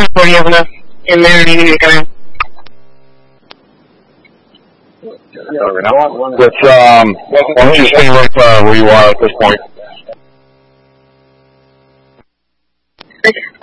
40 of them in there and you need to come in. Why don't you stay right where you are at this point? Okay.